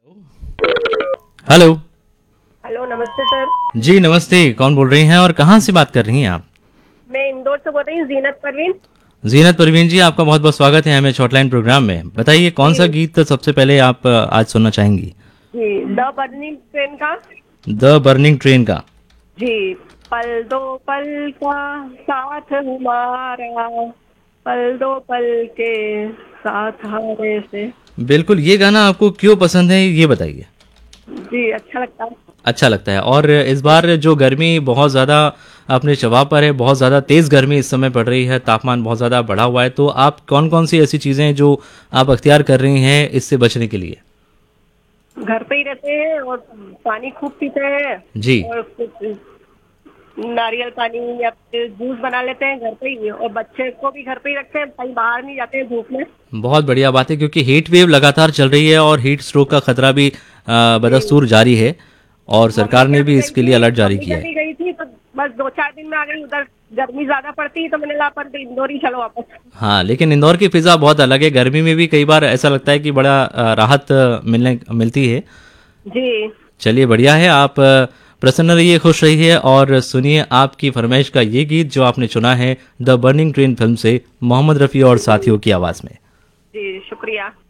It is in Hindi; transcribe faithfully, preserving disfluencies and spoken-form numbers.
हेलो। हेलो, नमस्ते सर। जी नमस्ते, कौन बोल रही हैं और कहाँ से बात कर रही हैं आप? मैं इंदौर से बोल रही हूँ, जीनत परवीन। जीनत परवीन जी, आपका बहुत बहुत स्वागत है हमें हॉटलाइन प्रोग्राम में। बताइए कौन सा जी गीत सबसे पहले आप अ, आज सुनना चाहेंगी? जी, द बर्निंग ट्रेन का। द बर्निंग ट्रेन का। जी। पल दो पल का साथ हमारा, पल दो पल के साथ हारे से। बिल्कुल, ये गाना आपको क्यों पसंद है ये बताइए। जी, अच्छा लगता है। अच्छा लगता है। और इस बार जो गर्मी बहुत ज़्यादा अपने चवा पर है, बहुत ज़्यादा तेज़ गर्मी इस समय पड़ रही है, तापमान बहुत ज़्यादा बढ़ा हुआ है, तो आप कौन कौन सी ऐसी चीज़ें हैं जो आप अख्तियार कर रही हैं इससे बचने के लिए? घर पे ही रहते हैं और पानी खूब पीते हैं। जी। और कुछ नारियल पानी या फिर जूस बना लेते हैं घर पे ही, और बच्चे को भी घर पे ही रखते हैं, कहीं बाहर नहीं जाते हैं धूप में। बहुत बढ़िया बात है, क्योंकि हीट वेव लगातार चल रही है और हीट स्ट्रोक का खतरा भी अ, जी। बदस्तूर जारी है और मम्मी सरकार के ने यहाँ भी भी गई इसके लिए थी, अलर्ट जारी मम्मी के किया यहाँ है। भी गई थी तो बस दो चार दिन में आ गई। उधर गर्मी ज्यादा पड़ती है तो मैंने ला पर इंदौर ही चलो वापस। हाँ, लेकिन इंदौर की फिज़ा बहुत अलग है। गर्मी में भी कई बार ऐसा लगता है कि बड़ा अ, राहत अ, मिलने मिलती है। जी चलिए बढ़िया है, आप अ, प्रसन्न रहिए, खुश रहिए और सुनिए आपकी फरमाइश का ये गीत जो आपने चुना है द बर्निंग ट्रेन फिल्म से, मोहम्मद रफ़ी और साथियों की आवाज़ में। जी, शुक्रिया।